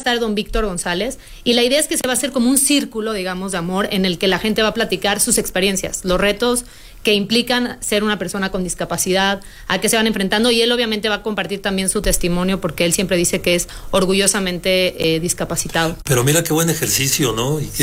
estar don Víctor González, y la idea es que se va a hacer como un círculo, digamos, de amor, en el que la gente va a platicar sus experiencias, los retos que implican ser una persona con discapacidad, a qué se van enfrentando, y él obviamente va a compartir también su testimonio, porque él siempre dice que es orgullosamente discapacitado. Pero mira qué buen ejercicio, ¿no? Y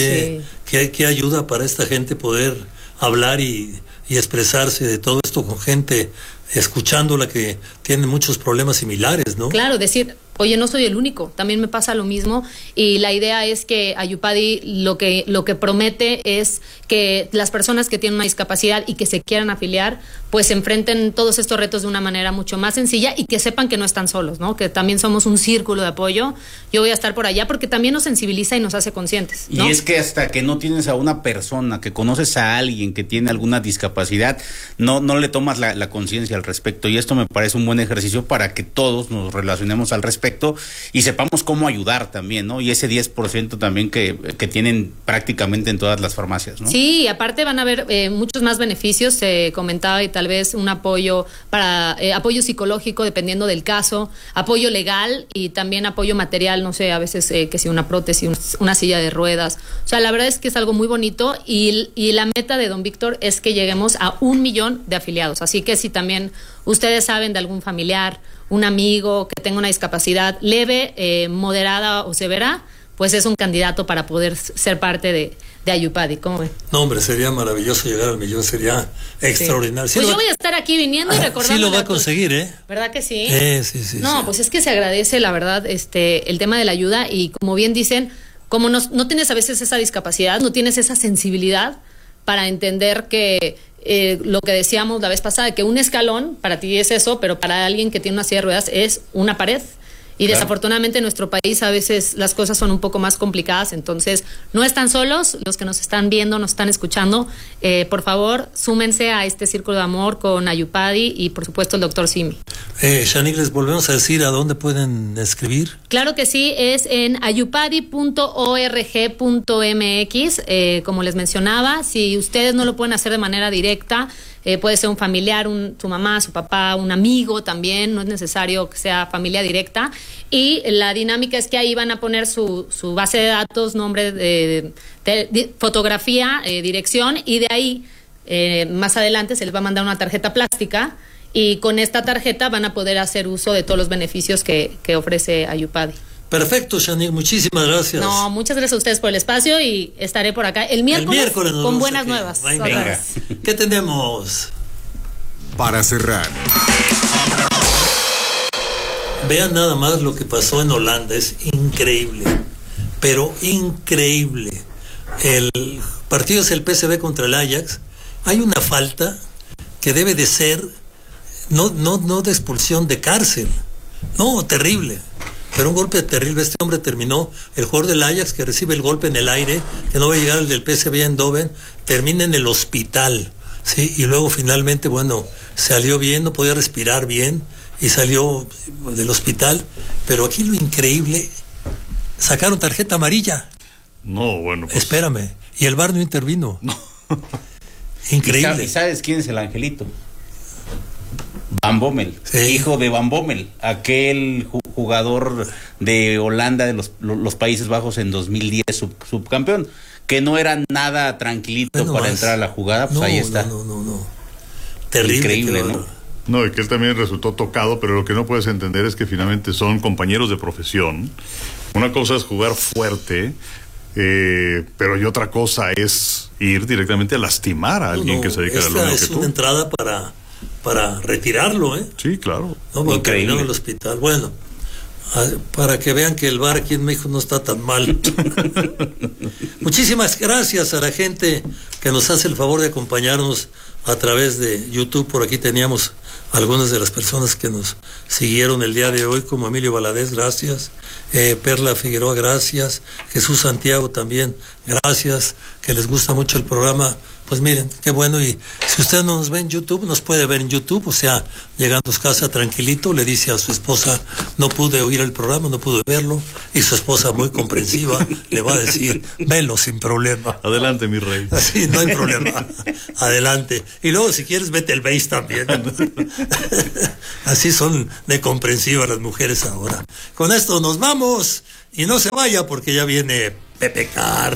qué ayuda para esta gente poder hablar y expresarse de todo esto con gente escuchándola que tiene muchos problemas similares, ¿no? Claro, decir, oye, no soy el único, también me pasa lo mismo, y la idea es que Ayupadi lo que promete es que las personas que tienen una discapacidad y que se quieran afiliar, pues enfrenten todos estos retos de una manera mucho más sencilla y que sepan que no están solos, ¿no? Que también somos un círculo de apoyo. Yo voy a estar por allá porque también nos sensibiliza y nos hace conscientes, ¿no? Y es que hasta que no tienes a una persona, que conoces a alguien que tiene alguna discapacidad, no le tomas la conciencia al respecto, y esto me parece un buen ejercicio para que todos nos relacionemos al respecto y sepamos cómo ayudar también, ¿no? Y ese 10% también que tienen prácticamente en todas las farmacias, ¿no? Sí, aparte van a haber muchos más beneficios, se comentaba, y tal vez un apoyo para apoyo psicológico dependiendo del caso, apoyo legal y también apoyo material, no sé, a veces que si una prótesis, una silla de ruedas. O sea, la verdad es que es algo muy bonito, y la meta de don Víctor es que lleguemos a 1 millón de afiliados. Así que si también ustedes saben de algún familiar, un amigo que tenga una discapacidad leve, moderada o severa, pues es un candidato para poder ser parte de Ayupadi. ¿Cómo ven? No, hombre, sería maravilloso llegar al millón, sería extraordinario. Sí. Pues yo voy a estar aquí viniendo y recordando. Sí lo va a conseguir, ¿eh? ¿Verdad que sí? Sí. No, sí. Pues es que se agradece, la verdad, el tema de la ayuda, y como bien dicen, como no tienes a veces esa discapacidad, no tienes esa sensibilidad para entender que lo que decíamos la vez pasada, que un escalón para ti es eso, pero para alguien que tiene una silla de ruedas es una pared. Y claro, desafortunadamente en nuestro país a veces las cosas son un poco más complicadas, entonces no están solos los que nos están viendo, nos están escuchando. Por favor, súmense a este círculo de amor con Ayupadi y por supuesto el doctor Simi. Shanique, les volvemos a decir a dónde pueden escribir. Claro que sí, es en ayupadi.org.mx, como les mencionaba. Si ustedes no lo pueden hacer de manera directa, puede ser un familiar, su mamá, su papá, un amigo también, no es necesario que sea familia directa. Y la dinámica es que ahí van a poner su base de datos, nombre, de fotografía, dirección, y de ahí más adelante se les va a mandar una tarjeta plástica, y con esta tarjeta van a poder hacer uso de todos los beneficios que ofrece Ayupadi. Perfecto, Shanique, muchísimas gracias. No, muchas gracias a ustedes por el espacio, y estaré por acá el miércoles con buenas nuevas. Venga. ¿Qué tenemos? Para cerrar, vean nada más lo que pasó en Holanda, es increíble, pero increíble. El partido es el PSV contra el Ajax. Hay una falta que debe de ser no de expulsión, de cárcel. No, terrible. Pero un golpe terrible. Este hombre terminó, el jugador del Ajax que recibe el golpe en el aire, que no va a llegar el del PSV Eindhoven, termina en el hospital, ¿sí? Y luego finalmente, bueno, salió bien, no podía respirar bien y salió del hospital. Pero aquí lo increíble, sacaron tarjeta amarilla. No, bueno, pues... Espérame, y el VAR no intervino. No. Increíble. ¿Y sabes quién es el angelito? Van Bommel, sí, hijo de Van Bommel, aquel jugador de Holanda, de los Países Bajos en 2010, subcampeón, que no era nada tranquilito para entrar a la jugada, pues ahí está. No. Terrible. Increíble, ¿no? No, y que él también resultó tocado, pero lo que no puedes entender es que finalmente son compañeros de profesión. Una cosa es jugar fuerte, pero y otra cosa es ir directamente a lastimar a alguien que se dedica a lo mismo que tú. Es una entrada para retirarlo, ¿eh? Sí, claro. No, porque terminó en el hospital. Bueno, para que vean que el VAR aquí en México no está tan mal. Muchísimas gracias a la gente que nos hace el favor de acompañarnos a través de YouTube. Por aquí teníamos algunas de las personas que nos siguieron el día de hoy, como Emilio Valadez, gracias. Perla Figueroa, gracias. Jesús Santiago también, gracias, que les gusta mucho el programa. Pues miren, qué bueno. Y si usted no nos ve en YouTube, nos puede ver en YouTube, o sea, llegando a su casa tranquilito, le dice a su esposa, no pude oír el programa, no pude verlo, y su esposa, muy comprensiva, le va a decir, velo sin problema. Adelante, mi rey. Sí, no hay problema. Adelante. Y luego, si quieres, vete el Base también. Así son de comprensivas las mujeres ahora. Con esto nos vamos. Y no se vaya porque ya viene Pepe Car,